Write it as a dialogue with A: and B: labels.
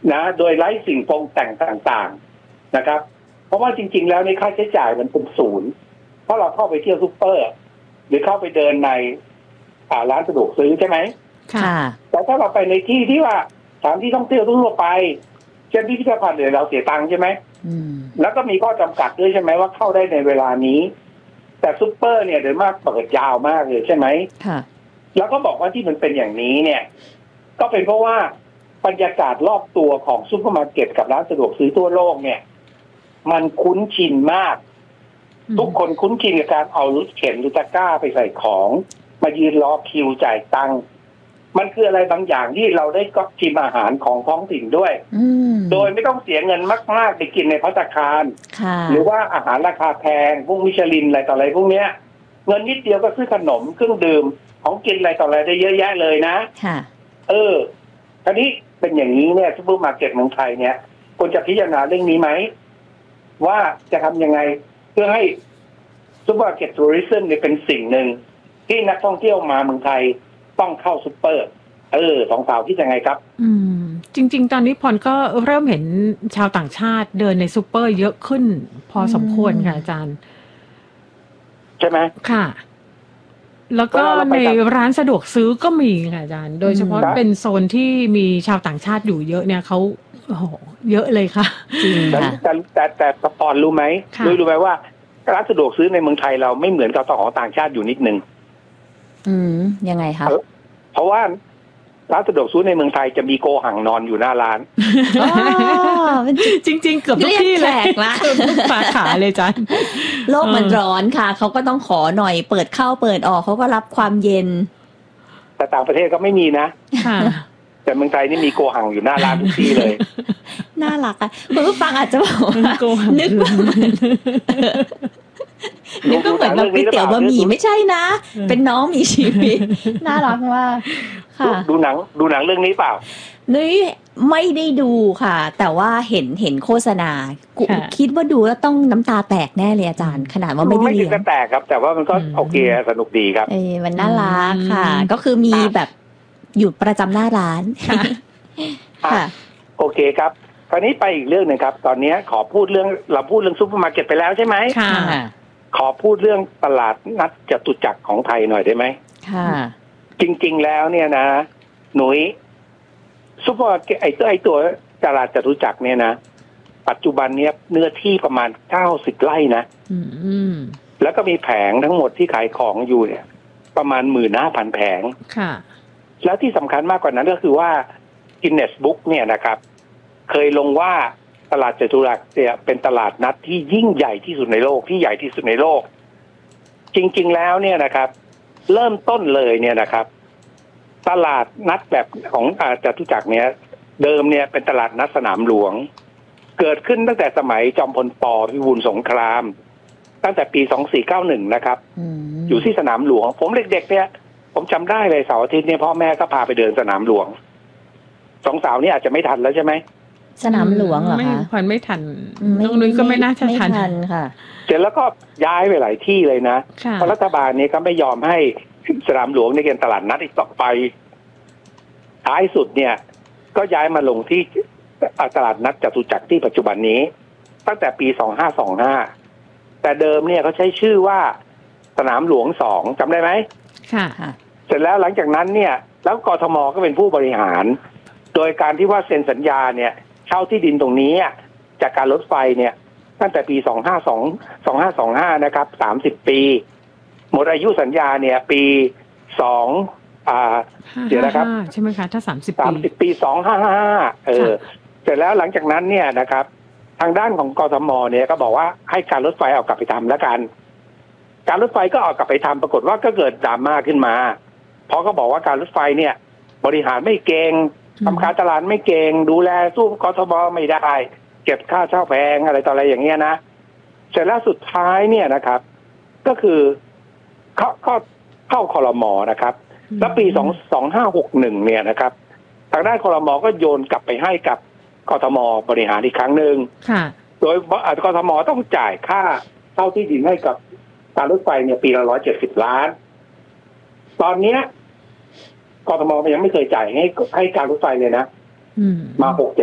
A: นะโดยไร้สิ่งปรุงแต่งต่างๆนะครับเพราะว่าจริงๆแล้วในค่าใช้จ่ายมันเป็นศูนย์เพราะเราเข้าไปเที่ยวซุปเปอร์หรือเข้าไปเดินในร้านสะดวกซื้อใช่ไหม
B: ค่ะ
A: แต่ถ้าเราไปในที่ที่ว่าสถานที่ท่องเที่ยวทั่วไปเช่นพิพิธภัณฑ์เนี่ยเราเสียตังค์ใช่ไหมแล้วก็มีข้อจำกัดด้วยใช่ไหมว่าเข้าได้ในเวลานี้แต่ซุปเปอร์เนี่ยโดยมากเปิดยาวมากเลยใช่ไหม
B: ค่ะ
A: แล้วก็บอกว่าที่มันเป็นอย่างนี้เนี่ยก็เป็นเพราะว่าบรรยากาศรอบตัวของซุปเปอร์มาร์เก็ตกับร้านสะดวกซื้อทั่วโลกเนี่ยมันคุ้นชินมากทุกคนคุ้นชินกับการเอารถเข็นหรือตะกร้าไปใส่ของมายืนรอคิวจ่ายตังค์มันคืออะไรบางอย่างที่เราได้ก็ชิมอาหารของท้องถิ่นด้วยโดยไม่ต้องเสียเงินมากๆไปกินในภัตตาคารหรือว่าอาหารราคาแพงพวกมิชลินอะไรต่ออะไรพวกเนี้ยเงินนิดเดียวก็ซื้อขนมเครื่องดื่มของกินอะไรต่ออะไรได้เยอะแยะเลยนะคราวนี้เป็นอย่างนี้เนี่ยซุปเปอร์มาร์เก็ตเมืองไทยเนี่ยควรจะพิจารณาเรื่องนี้ไหมว่าจะทำยังไงเพื่อให้ซุปเปอร์มาร์เก็ตทัวริซึมเนี่ยเป็นสิ่งหนึ่งที่นักท่องเที่ยวมาเมืองไทยต้องเข้าซุปเปอร์สองสาวคิดยังไงครับ
C: จริงๆตอนนี้พรก็เริ่มเห็นชาวต่างชาติเดินในซุปเปอร์เยอะขึ้นพอสมควรค่ะอาจารย์
A: ใช่ไหม
C: ค่ะแล้วก็ในร้านสะดวกซื้อก็มีค่ะอาจารย์โดยเฉพาะเป็นโซนที่มีชาวต่างชาติอยู่เยอะเนี่ยเขาเยอะเลยค่ะ
B: จริงค่ะ
A: แต่ปอนรู้ไหมรู้ไหมว่าร้านสะดวกซื้อในเมืองไทยเราไม่เหมือนกับของต่างชาติอยู่นิดนึง
B: ยังไงคะ
A: เพราะว่าร้านสะดวกซื้อในเมืองไทยจะมีโกหังนอนอยู่หน้าร้าน
C: จริงๆเกือบทุกที่แหละทุกสาขาเลยจัน
B: โลกมันร้อนค่ะเขาก็ต้องขอหน่อยเปิดเข้าเปิดออกเขาก็รับความเย็น
A: แต่ต่างประเทศก็ไม่มีนะแต่เมืองไทยนี่มีโกหังอยู่หน้าร้านทุกที่เลย
B: น่ารักอ่ะคุณผู้ฟังอาจจะบอกว่านึกว่านี่ก็เหมือนแบบก๋วยเตี๋ยวบะหมี่ไม่ใช่นะเป็นน้องมีชีวิตน่ารักมากค่ะ
A: ดูหนังเรื่องนี้เปล่า
B: นุ้ยไม่ได้ดูค่ะแต่ว่าเห็นโฆษณาคิดว่าดูแล้วต้องน้ำตาแตกแน่เลยอาจารย์ขนาดว่าไม่ได้เรียน
A: ไม่ถึงกับแตกครับแต่ว่ามันก็โอเคสนุกดีครับ
B: มันน่ารักค่ะก็คือมีแบบอยู่ประจำหน้าร้าน
A: ค่ะโอเคครับคราวนี้ไปอีกเรื่องนึงครับตอนนี้เราพูดเรื่องซุปเปอร์มาร์เก็ตไปแล้วใช่ไหม
B: ค่ะ
A: ขอพูดเรื่องตลาดนัดจตุจักรของไทยหน่อยได้ไหม
B: ค่ะ
A: จริงๆแล้วเนี่ยนะหนุ่ยซุปเปอร์มาร์เก็ตไอ้ตัวตลาดจตุจักรเนี่ยนะปัจจุบันเนี้ยเนื้อที่ประมาณ90 ไร่นะแล้วก็มีแผงทั้งหมดที่ขายของอยู่เนี่ยประมาณ 15,000 แผง
C: ค่ะ
A: แล้วที่สำคัญมากกว่านั้นก็คือว่า Guinness Book เนี่ยนะครับเคยลงว่าตลาดจตุจักรเนี่ยเป็นตลาดนัดที่ยิ่งใหญ่ที่สุดในโลกที่ใหญ่ที่สุดในโลกจริงๆแล้วเนี่ยนะครับเริ่มต้นเลยเนี่ยนะครับตลาดนัดแบบของจตุจักรเนี่ยเดิมเนี่ยเป็นตลาดนัดสนามหลวงเกิดขึ้นตั้งแต่สมัยจอมพลป.พิบูลสงครามตั้งแต่ปี2491นะครับอยู่ที่สนามหลวงผมเด็กๆเนี่ยผมจำได้เลยเสาร์อาทิตย์เนี่ยพ่อแม่ก็พาไปเดินสนามหลวงสองสาวนี่อาจจะไม่ทันแล้วใช่ไหม
B: สนามหลวงเหรอคะ
C: ผ่อนไม่ทันน้องนุ้ยก็ไม่น่าจะทัน
B: ค่ะ
A: เสร็จแล้วก็ย้ายไปหลายที่เลยนะเพราะรัฐบาลนี้ก็ไม่ยอมให้สนามหลวงในเป็นตลาดนัดอีกต่อไปท้ายสุดเนี่ยก็ย้ายมาลงที่ตลาดนัดจตุจักรที่ปัจจุบันนี้ตั้งแต่ปี2525แต่เดิมเนี่ยเขาใช้ชื่อว่าสนามหลวง2จำได้ไหม
C: ค่ะ
A: เสร็จแล้วหลังจากนั้นเนี่ยแล้วกทมก็เป็นผู้บริหารโดยการที่ว่าเซ็นสัญญาเนี่ยเช่าที่ดินตรงนี้จากการรถไฟเนี่ยตั้งแต่ปี2525นะครับ30 ปีหมดอายุสัญญาเนี่ยปี
C: เดี๋ยวนะครับใช่ไหมคะถ้า30 ปี
A: 2555เสร็จแล้วหลังจากนั้นเนี่ยนะครับทางด้านของกทมเนี่ยก็บอกว่าให้การรถไฟเอากลับไปทำแล้วกันการรถไฟก็เอากลับไปทำปรากฏว่าก็เกิดดราม่าขึ้นมาเพราะก็บอกว่าการรถไฟเนี่ยบริหารไม่เก่งทำการตลาดไม่เก่งดูแลสู้กทมไม่ได้เก็บค่าเช่าแพงอะไรต่ออะไรอย่างเงี้ยนะเสร็จแล้วสุดท้ายเนี่ยนะครับก็คือเข้าครม.นะครับแล้วปี2561เนี่ยนะครับทางด้านครม.ก็โยนกลับไปให้กับกทม.บริหารอีกครั้งนึงโดยกทม.ต้องจ่ายค่าเช่าที่ดินให้กับการรถไฟเนี่ยปีละ170 ล้านตอนเนี้ยกทม.ยังไม่เคยจ่ายให้การรถไฟเลยนะมา